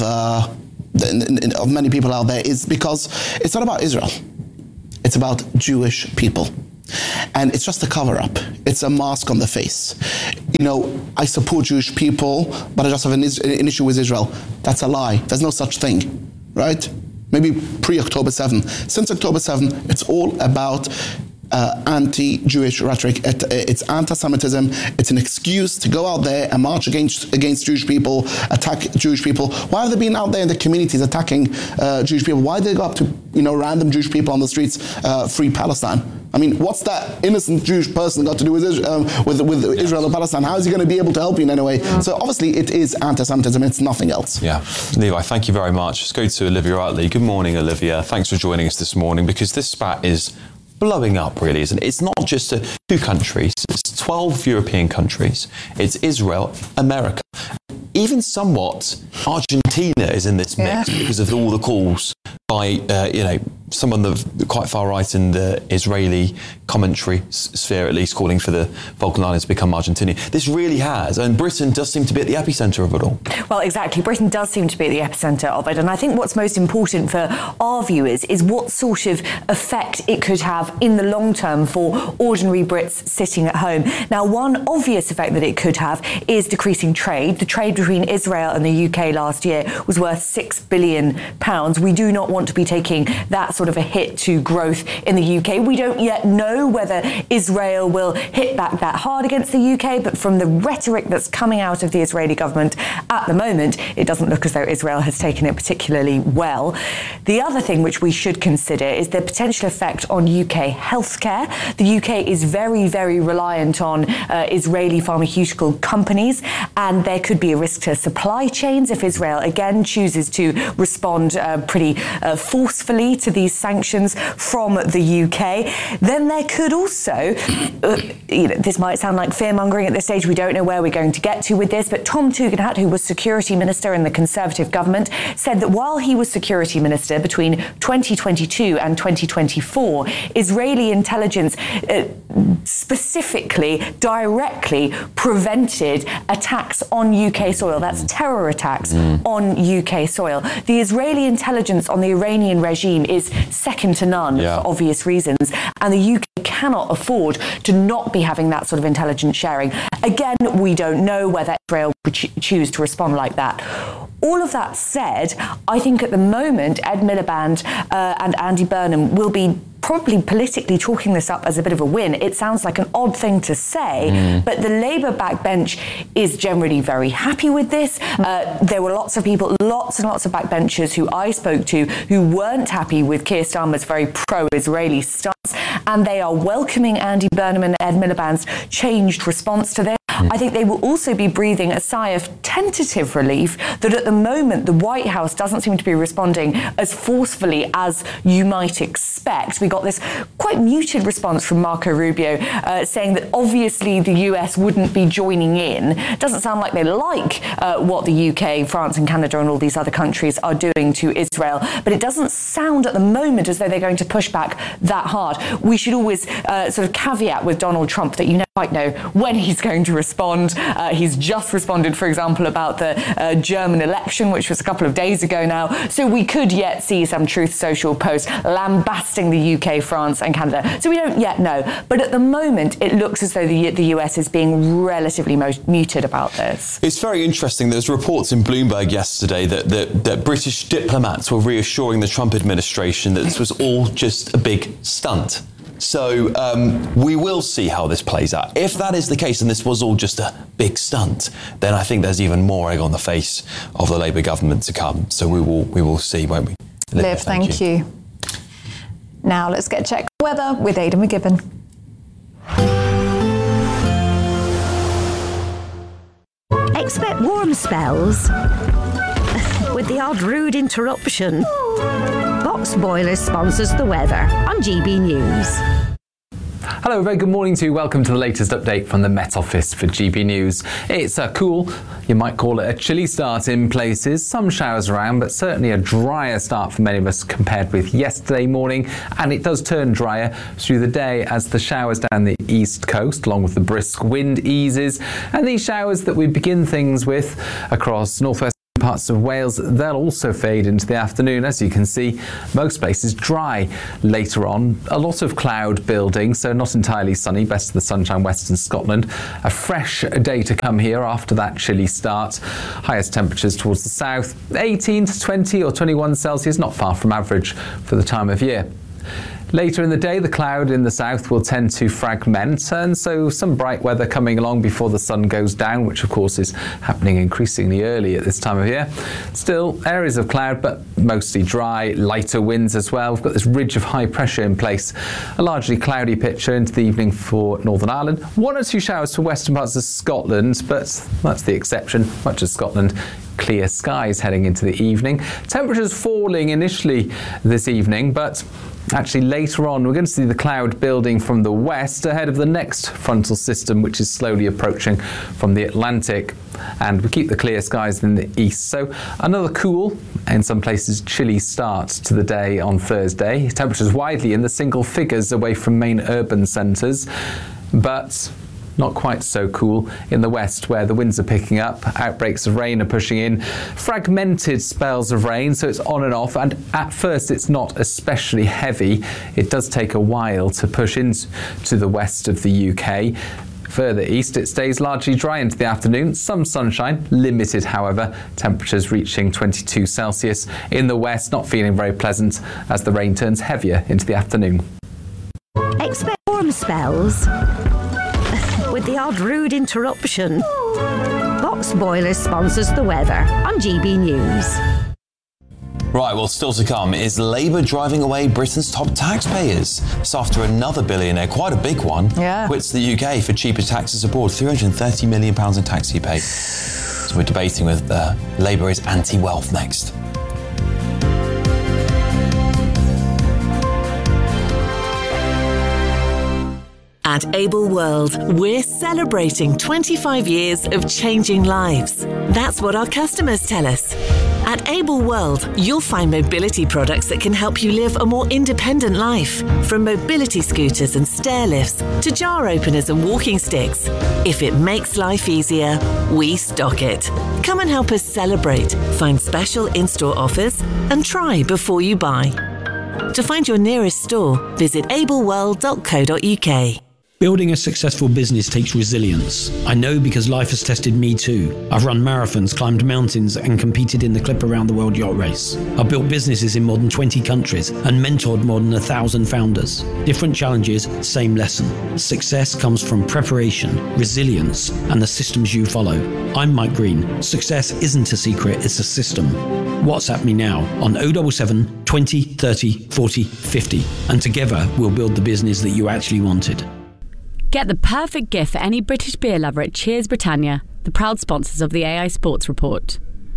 many people out there, is because it's not about Israel. It's about Jewish people. And it's just a cover-up. It's a mask on the face. You know, I support Jewish people, but I just have an issue with Israel. That's a lie. There's no such thing, right? Maybe pre-October 7. Since October 7, it's all about anti-Jewish rhetoric. It's anti-Semitism. It's an excuse to go out there and march against Jewish people, attack Jewish people. Why have they been out there in the communities attacking Jewish people? Why did they go up to random Jewish people on the streets, free Palestine? I mean, what's that innocent Jewish person got to do with Israel or Palestine? How is he going to be able to help you in any way? So obviously it is anti-Semitism. It's nothing else. Yeah. Levi, thank you very much. Let's go to Olivia Utley. Good morning, Olivia. Thanks for joining us this morning, because this spat is blowing up, really, isn't it? It's not just two countries. It's 12 European countries. It's Israel, America. Even somewhat Argentina is in this mix because of all the calls by, someone quite far right in the Israeli commentary sphere, at least, calling for the Falkland Islands to become Argentinian. This really has, and Britain does seem to be at the epicenter of it all. Well, exactly. Britain does seem to be at the epicenter of it, and I think what's most important for our viewers is what sort of effect it could have in the long term for ordinary Brits sitting at home. Now, one obvious effect that it could have is decreasing trade. The trade between Israel and the UK last year was worth £6 billion. We do not want to be taking that sort of a hit to growth in the UK. We don't yet know whether Israel will hit back that hard against the UK, but from the rhetoric that's coming out of the Israeli government at the moment, it doesn't look as though Israel has taken it particularly well. The other thing which we should consider is the potential effect on UK healthcare. The UK is very, very reliant on Israeli pharmaceutical companies, and there could be a risk to supply chains if Israel again chooses to respond pretty forcefully to these sanctions from the UK. Then there could also, this might sound like fear-mongering at this stage, we don't know where we're going to get to with this, but Tom Tugendhat, who was security minister in the Conservative government, said that while he was security minister between 2022 and 2024, Israeli intelligence specifically, directly prevented attacks on UK soil. That's terror attacks on UK soil. The Israeli intelligence on the Iranian regime is second to none for obvious reasons, and the UK cannot afford to not be having that sort of intelligence sharing. Again, we don't know whether Israel would choose to respond like that. All of that said, I think at the moment Ed Miliband and Andy Burnham will be probably politically chalking this up as a bit of a win. It sounds like an odd thing to say, but the Labour backbench is generally very happy with this. There were lots of people, lots and lots of backbenchers who I spoke to who weren't happy with Keir Starmer's very pro-Israeli stance, and they are welcoming Andy Burnham and Ed Miliband's changed response to this. I think they will also be breathing a sigh of tentative relief that at the moment the White House doesn't seem to be responding as forcefully as you might expect. We got this quite muted response from Marco Rubio saying that obviously the US wouldn't be joining in. Doesn't sound like they like what the UK, France and Canada and all these other countries are doing to Israel, but it doesn't sound at the moment as though they're going to push back that hard. We should always sort of caveat with Donald Trump that you never quite know when he's going to respond. He's just responded, for example, about the German election, which was a couple of days ago now. So we could yet see some Truth Social posts lambasting the UK, France and Canada. So we don't yet know. But at the moment, it looks as though the US is being relatively muted about this. It's very interesting. There's reports in Bloomberg yesterday that British diplomats were reassuring the Trump administration that this was all just a big stunt. So we will see how this plays out. If that is the case and this was all just a big stunt, then I think there's even more egg on the face of the Labour government to come. So we will see, won't we? Liv, thank you. Now let's get check weather with Aidan McGibbon. Expect warm spells with the odd rude interruption. Box Boilers sponsors the weather on GB News. Hello, very good morning to you. Welcome to the latest update from the Met Office for GB News. It's cool, you might call it a chilly start in places. Some showers around, but certainly a drier start for many of us compared with yesterday morning. And it does turn drier through the day as the showers down the east coast, along with the brisk wind, eases. And these showers that we begin things with across northwest parts of Wales, they'll also fade into the afternoon. As you can see, most places dry later on. A lot of cloud building, so not entirely sunny, best of the sunshine western Scotland. A fresh day to come here after that chilly start. Highest temperatures towards the south, 18 to 20 or 21 Celsius, not far from average for the time of year. Later in the day, the cloud in the south will tend to fragment, and so some bright weather coming along before the sun goes down, which of course is happening increasingly early at this time of year. Still, areas of cloud, but mostly dry, lighter winds as well. We've got this ridge of high pressure in place. A largely cloudy picture into the evening for Northern Ireland. One or two showers for western parts of Scotland, but that's the exception. Much of Scotland, clear skies heading into the evening. Temperatures falling initially this evening, but actually later on we're going to see the cloud building from the west ahead of the next frontal system, which is slowly approaching from the Atlantic, and we keep the clear skies in the east. So another cool, in some places chilly start to the day on Thursday. Temperatures widely in the single figures away from main urban centres, but not quite so cool in the west, where the winds are picking up, outbreaks of rain are pushing in, fragmented spells of rain, so it's on and off, and at first it's not especially heavy. It does take a while to push into the west of the UK. Further east, it stays largely dry into the afternoon. Some sunshine, limited however, temperatures reaching 22 Celsius. In the west, not feeling very pleasant as the rain turns heavier into the afternoon. Expect warm spells with the odd rude interruption. Box Boilers sponsors the weather on GB News. Right, well, still to come is Labour driving away Britain's top taxpayers. It's after another billionaire, quite a big one, quits the UK for cheaper taxes abroad. £330 million in tax he paid. So we're debating with Labour is anti-wealth next. At Able World, we're celebrating 25 years of changing lives. That's what our customers tell us. At Able World, you'll find mobility products that can help you live a more independent life. From mobility scooters and stair lifts to jar openers and walking sticks. If it makes life easier, we stock it. Come and help us celebrate, find special in-store offers, and try before you buy. To find your nearest store, visit ableworld.co.uk. Building a successful business takes resilience. I know because life has tested me too. I've run marathons, climbed mountains, and competed in the Clip Around the World Yacht Race. I've built businesses in more than 20 countries and mentored more than 1,000 founders. Different challenges, same lesson. Success comes from preparation, resilience, and the systems you follow. I'm Mike Green. Success isn't a secret, it's a system. WhatsApp me now on 077 20 30 40 50, and together we'll build the business that you actually wanted. Get the perfect gift for any British beer lover at Cheers Britannia, the proud sponsors of the AI Sports Report.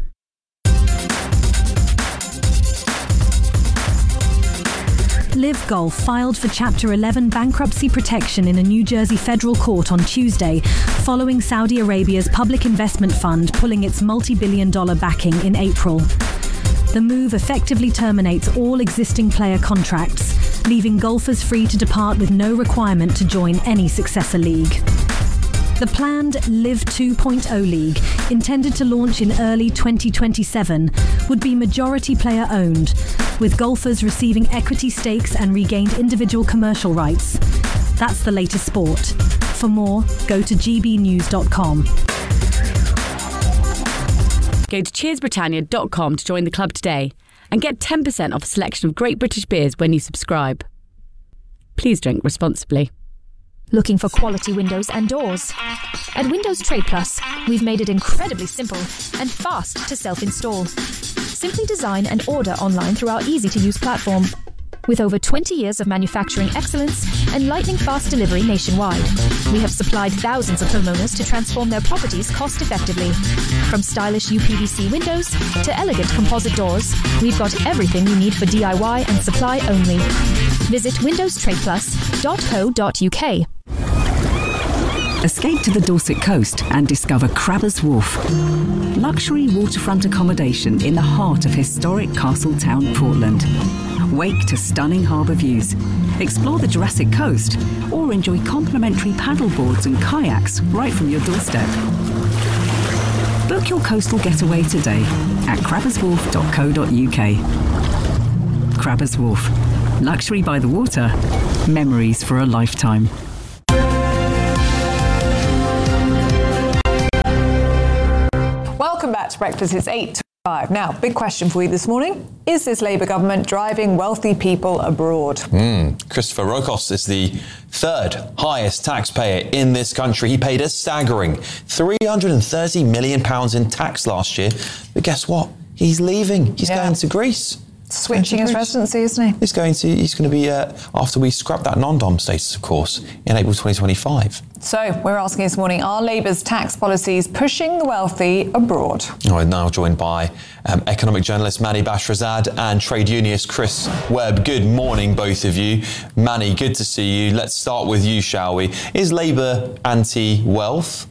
Live Golf filed for Chapter 11 bankruptcy protection in a New Jersey federal court on Tuesday, following Saudi Arabia's public investment fund pulling its multi-billion-dollar backing in April. The move effectively terminates all existing player contracts, leaving golfers free to depart with no requirement to join any successor league. The planned Live 2.0 league, intended to launch in early 2027, would be majority player owned, with golfers receiving equity stakes and regained individual commercial rights. That's the latest sport. For more, go to gbnews.com. Go to cheersbritannia.com to join the club today and get 10% off a selection of great British beers when you subscribe. Please drink responsibly. Looking for quality windows and doors? At Windows Trade Plus, we've made it incredibly simple and fast to self-install. Simply design and order online through our easy-to-use platform. With over 20 years of manufacturing excellence and lightning-fast delivery nationwide, we have supplied thousands of homeowners to transform their properties cost-effectively. From stylish UPVC windows to elegant composite doors, we've got everything you need for DIY and supply only. Visit windowstradeplus.co.uk. Escape to the Dorset coast and discover Crabbers Wharf. Luxury waterfront accommodation in the heart of historic Castletown, Portland. Wake to stunning harbour views. Explore the Jurassic Coast or enjoy complimentary paddleboards and kayaks right from your doorstep. Book your coastal getaway today at crabberswharf.co.uk. Crabbers Wharf. Luxury by the water. Memories for a lifetime. Welcome back to Breakfast. It's 8:05. Now, big question for you this morning. Is this Labour government driving wealthy people abroad? Christopher Rokos is the third highest taxpayer in this country. He paid a staggering £330 million in tax last year. But guess what? He's leaving. He's going to Greece. Switching his residency, isn't he? He's going to be, after we scrap that non-dom status, of course, in April 2025. So, we're asking this morning, are Labour's tax policies pushing the wealthy abroad? We're now joined by economic journalist Mani Bashrazad and trade unionist Chris Webb. Good morning, both of you. Mani, good to see you. Let's start with you, shall we? Is Labour anti-wealth?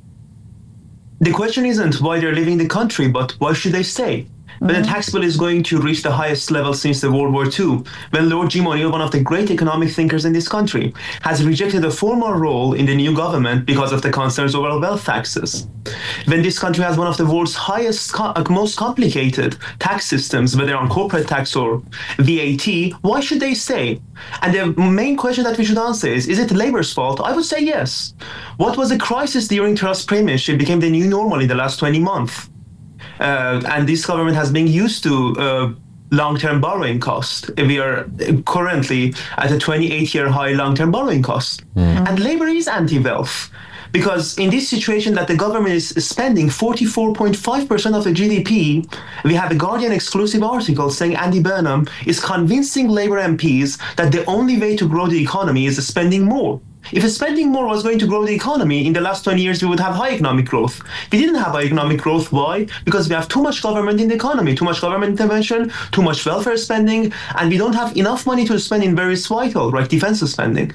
The question isn't why they're leaving the country, but why should they stay? When the tax bill is going to reach the highest level since the World War II, when Lord Jim O'Neill, one of the great economic thinkers in this country, has rejected a formal role in the new government because of the concerns over wealth taxes. When this country has one of the world's highest, most complicated tax systems, whether on corporate tax or VAT, why should they stay? And the main question that we should answer is it Labour's fault? I would say yes. What was a crisis during Truss premiership became the new normal in the last 20 months. And this government has been used to long-term borrowing cost. We are currently at a 28-year high long-term borrowing cost. And Labour is anti-wealth. Because in this situation that the government is spending 44.5% of the GDP, we have a Guardian exclusive article saying Andy Burnham is convincing Labour MPs that the only way to grow the economy is spending more. If spending more was going to grow the economy, in the last 20 years, we would have high economic growth. We didn't have high economic growth. Why? Because we have too much government in the economy, too much government intervention, too much welfare spending, and we don't have enough money to spend in various vital, like defence spending.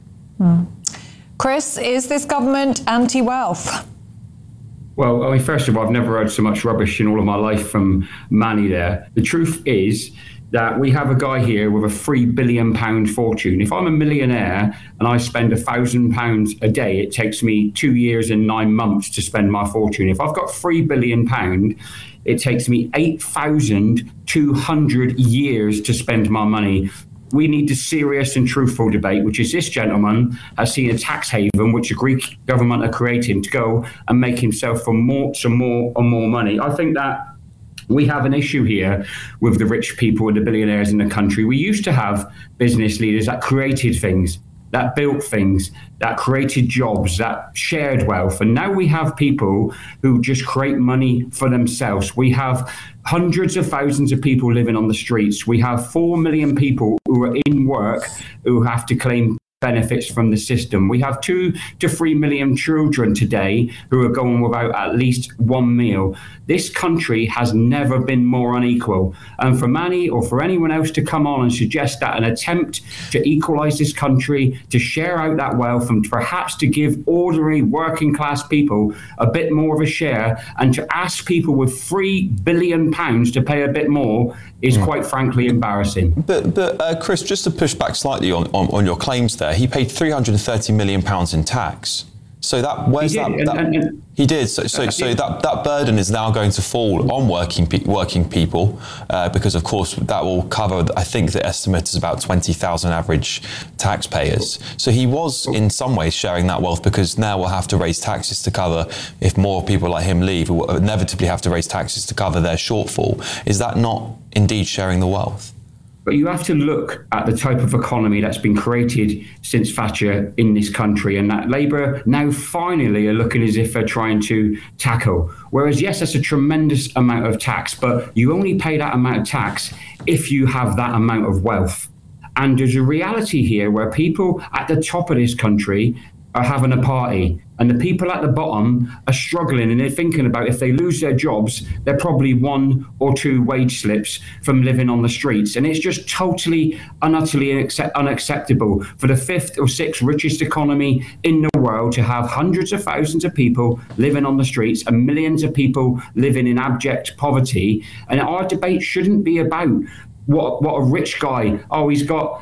Chris, is this government anti-wealth? Well, I mean, first of all, I've never heard so much rubbish in all of my life from Mani there. The truth is that we have a guy here with a £3 billion fortune. If I'm a millionaire and I spend £1,000 a day, it takes me 2 years and 9 months to spend my fortune. If I've got £3 billion, it takes me 8,200 years to spend my money. We need a serious and truthful debate, which is this gentleman has seen a tax haven, which the Greek government are creating, to go and make himself some more money. I think that we have an issue here with the rich people and the billionaires in the country. We used to have business leaders that created things, that built things, that created jobs, that shared wealth. And now we have people who just create money for themselves. We have hundreds of thousands of people living on the streets. We have 4 million people who are in work who have to claim benefits from the system. We have 2 to 3 million children today who are going without at least one meal. This country has never been more unequal. And for Mani or for anyone else to come on and suggest that an attempt to equalise this country, to share out that wealth and perhaps to give ordinary working class people a bit more of a share and to ask people with £3 billion to pay a bit more is quite frankly embarrassing. But Chris, just to push back slightly on your claims there, he paid £330 million in tax. So that he did. So that burden is now going to fall on working people because, of course, that will cover. I think the estimate is about 20,000 average taxpayers. So he was in some ways sharing that wealth because now we'll have to raise taxes to cover. If more people like him leave, we'll inevitably have to raise taxes to cover their shortfall. Is that not indeed sharing the wealth? But you have to look at the type of economy that's been created since Thatcher in this country, and that Labour now finally are looking as if they're trying to tackle. Whereas, yes, that's a tremendous amount of tax, but you only pay that amount of tax if you have that amount of wealth. And there's a reality here where people at the top of this country are having a party. And the people at the bottom are struggling, and they're thinking about if they lose their jobs, they're probably 1 or 2 wage slips from living on the streets. And it's just totally and utterly unacceptable for the 5th or 6th richest economy in the world to have hundreds of thousands of people living on the streets and millions of people living in abject poverty. And our debate shouldn't be about what a rich guy, he's got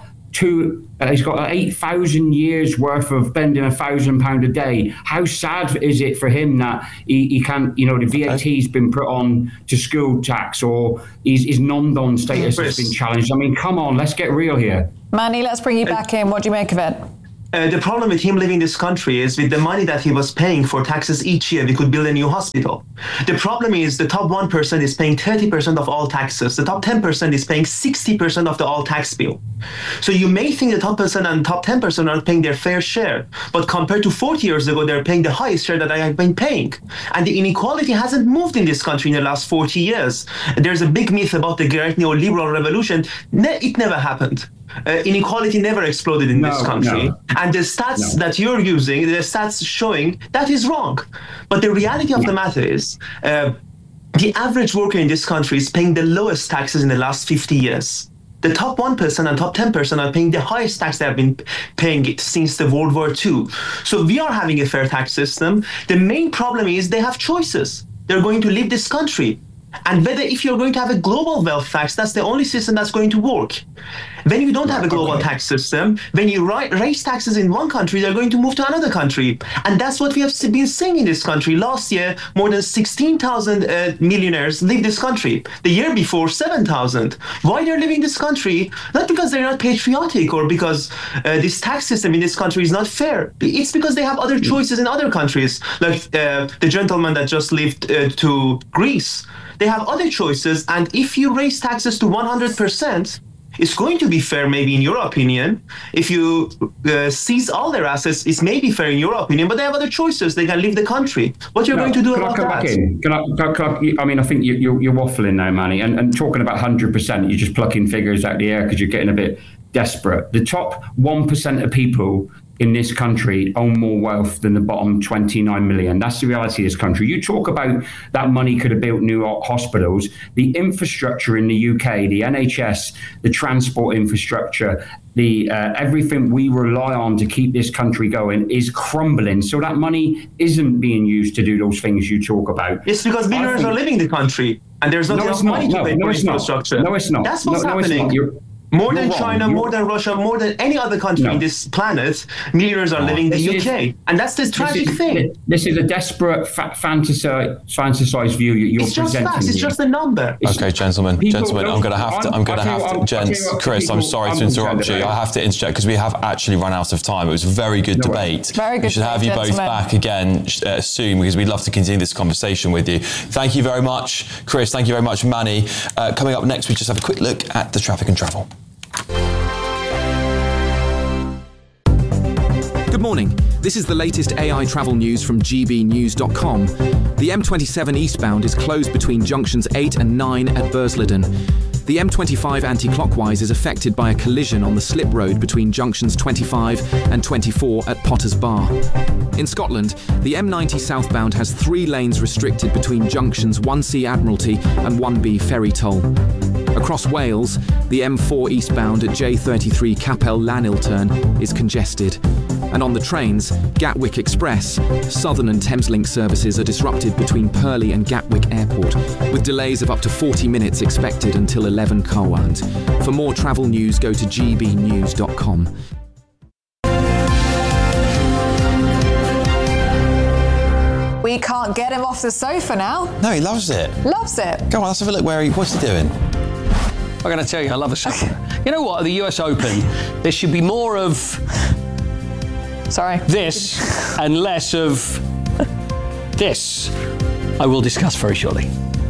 8,000 years worth of spending £1,000 a day. How sad is it for him that he can't, the VAT's been put on to school tax, or his non-don status has been challenged? I mean, come on, let's get real here. Manny, let's bring you back in. What do you make of it? The problem with him leaving this country is with the money that he was paying for taxes each year, we could build a new hospital. The problem is the top 1% is paying 30% of all taxes. The top 10% is paying 60% of the all tax bill. So you may think the top percent and top 10% are paying their fair share, but compared to 40 years ago, they're paying the highest share that I have been paying. And the inequality hasn't moved in this country in the last 40 years. There's a big myth about the great neoliberal revolution. It never happened. Inequality never exploded in this country. And the stats that you're using, the stats showing, that is wrong. But the reality of the matter is, the average worker in this country is paying the lowest taxes in the last 50 years. The top 1% and top 10% are paying the highest tax they have been paying it since the World War II. So we are having a fair tax system. The main problem is they have choices. They're going to leave this country. And whether if you're going to have a global wealth tax, that's the only system that's going to work. When you don't have a global tax system, when you raise taxes in one country, they're going to move to another country. And that's what we have been seeing in this country. Last year, more than 16,000 millionaires leave this country. The year before, 7,000. Why they're leaving this country? Not because they're not patriotic or because this tax system in this country is not fair. It's because they have other choices in other countries, like the gentleman that just left to Greece. They have other choices, and if you raise taxes to 100%, it's going to be fair, maybe in your opinion. If you seize all their assets, it's maybe fair in your opinion, but they have other choices. They can leave the country. What you're going to do about that? I mean, I think you're waffling now, Manny, and talking about 100%, you're just plucking figures out of the air because you're getting a bit desperate. The top 1% of people in this country own more wealth than the bottom 29 million. That's the reality of this country. You talk about that money could have built new hospitals. The infrastructure in the UK, the NHS, the transport infrastructure, the everything we rely on to keep this country going is crumbling. So that money isn't being used to do those things you talk about. It's because millionaires are leaving the country and there's not enough money to pay for infrastructure. No, it's not. That's what's happening. More than China, more than Russia, more than any other country on this planet, millionaires are living in the UK. And that's the tragic thing. This is a desperate fantasized view you're presenting. It's just facts. It's just a number. Okay, gentlemen, I'm going to have to, gents, Chris, I'm sorry to interrupt you. I have to interject because we have actually run out of time. It was a very good debate. Very good. We should have you both back again soon because we'd love to continue this conversation with you. Thank you very much, Chris. Thank you very much, Manny. Coming up next, we just have a quick look at the traffic and travel. Good morning. This is the latest AI travel news from gbnews.com. The M27 eastbound is closed between junctions 8 and 9 at Bursleden. The M25 anti-clockwise is affected by a collision on the slip road between junctions 25 and 24 at Potters Bar. In Scotland, the M90 southbound has 3 lanes restricted between junctions 1C Admiralty and 1B Ferry Toll. Across Wales, the M4 eastbound at J33 Capel Llanilturn is congested. And on the trains, Gatwick Express, Southern and Thameslink services are disrupted between Purley and Gatwick Airport, with delays of up to 40 minutes expected until 11 Carwand. For more travel news, go to gbnews.com. We can't get him off the sofa now. No, he loves it. Loves it. Go on, let's have a look what's he doing? I'm going to tell you, I love a sofa. You know what? At the US Open, there should be more of this and less of this. I will discuss very shortly.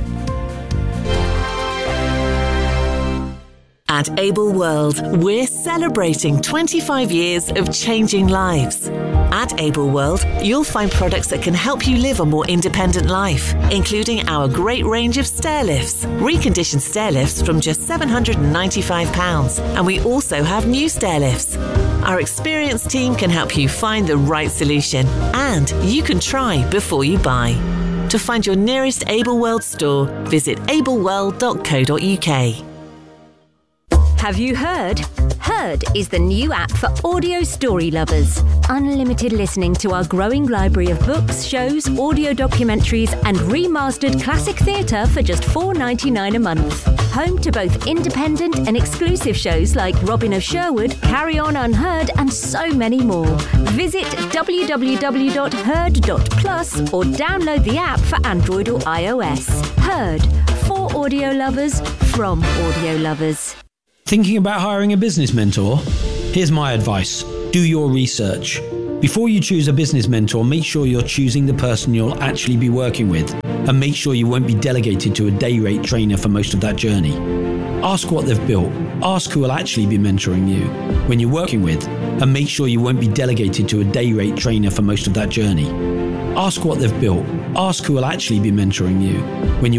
At Able World, we're celebrating 25 years of changing lives. At Able World, you'll find products that can help you live a more independent life, including our great range of stair lifts, reconditioned stair lifts from just £795. And we also have new stair lifts. Our experienced team can help you find the right solution, and you can try before you buy. To find your nearest Able World store, visit ableworld.co.uk. Have you heard? Heard is the new app for audio story lovers. Unlimited listening to our growing library of books, shows, audio documentaries, and remastered classic theatre for just $4.99 a month. Home to both independent and exclusive shows like Robin of Sherwood, Carry On Unheard, and so many more. Visit www.heard.plus or download the app for Android or iOS. Heard, for audio lovers, from audio lovers. Thinking about hiring a business mentor? Here's my advice. Do your research. Before you choose a business mentor, make sure you're choosing the person you'll actually be working with, and make sure you won't be delegated to a day rate trainer for most of that journey. Ask what they've built. Ask who will actually be mentoring you when you're working with, and make sure you won't be delegated to a day rate trainer for most of that journey. Ask what they've built. Ask who will actually be mentoring you when you're